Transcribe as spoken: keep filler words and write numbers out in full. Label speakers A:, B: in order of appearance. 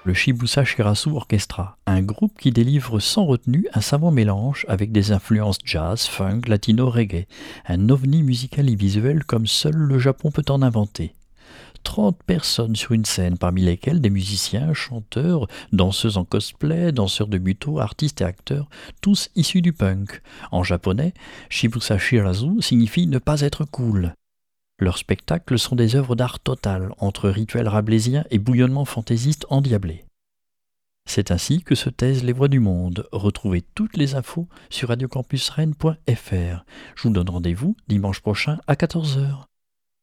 A: Le Shibuya Shirasu Orchestra, un groupe qui délivre sans retenue un savant mélange avec des influences jazz, funk, latino, reggae, un ovni musical et visuel comme seul le Japon peut en inventer. trente personnes sur une scène, parmi lesquelles des musiciens, chanteurs, danseuses en cosplay, danseurs de buto, artistes et acteurs, tous issus du punk. En japonais, Shibuya Shirasu signifie ne pas être cool. Leurs spectacles sont des œuvres d'art total, entre rituels rabelaisiens et bouillonnements fantaisistes endiablés. C'est ainsi que se taisent les voix du monde. Retrouvez toutes les infos sur radiocampusrennes point f r. Je vous donne rendez-vous dimanche prochain à quatorze heures.